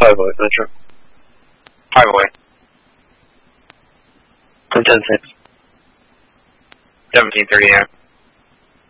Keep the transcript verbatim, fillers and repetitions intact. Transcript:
five oh eight Metro. five oh eight. And ten six. seventeen thirty A M.